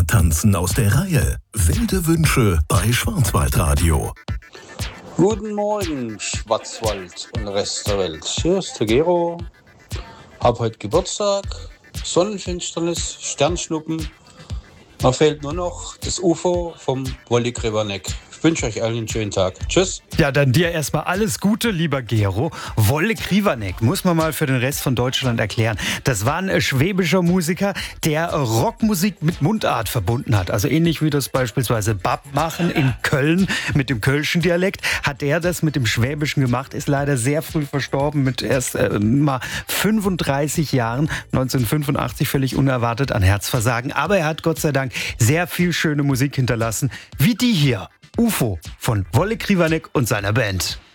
Kinder tanzen aus der Reihe. Wilde Wünsche bei Schwarzwaldradio. Guten Morgen, Schwarzwald und Rest der Welt. Hier ist der Gero. Hab heute Geburtstag. Sonnenfinsternis, Sternschnuppen. Mir fehlt nur noch das UFO vom Wolli Krivanek. Ich wünsche euch allen einen schönen Tag. Tschüss. Ja, dann dir erstmal alles Gute, lieber Gero. Wolle Krivanek, muss man mal für den Rest von Deutschland erklären. Das war ein schwäbischer Musiker, der Rockmusik mit Mundart verbunden hat. Also ähnlich wie das beispielsweise Bab machen in Köln mit dem kölschen Dialekt, hat er das mit dem Schwäbischen gemacht, ist leider sehr früh verstorben mit erst mal 35 Jahren, 1985 völlig unerwartet an Herzversagen. Aber er hat Gott sei Dank sehr viel schöne Musik hinterlassen, wie die hier. UFO von Wolle Krivanek und seiner Band.